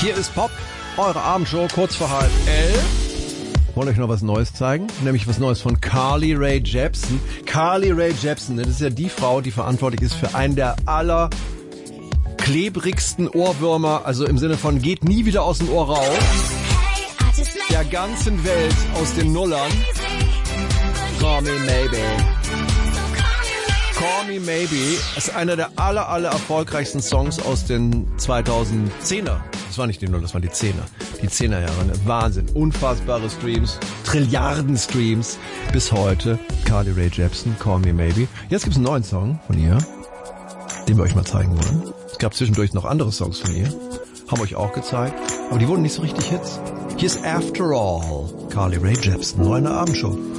Hier ist Pop, eure Abendshow, kurz vor 10:30. Wollen euch noch was Neues zeigen, nämlich was Neues von Carly Rae Jepsen. Carly Rae Jepsen, das ist ja die Frau, die verantwortlich ist für einen der allerklebrigsten Ohrwürmer, also im Sinne von geht nie wieder aus dem Ohr raus, der ganzen Welt aus den Nullern. Call Me Maybe. Call Me Maybe ist einer der aller erfolgreichsten Songs aus den 2010er. Das war nicht die Null, das waren die 10er. Die 10er Jahre. Wahnsinn. Unfassbare Streams. Trilliarden Streams. Bis heute. Carly Rae Jepsen, Call Me Maybe. Jetzt gibt's einen neuen Song von ihr, den wir euch mal zeigen wollen. Es gab zwischendurch noch andere Songs von ihr. Haben wir euch auch gezeigt. Aber die wurden nicht so richtig Hits. Hier ist After All. Carly Rae Jepsen. Neu in der Abendshow.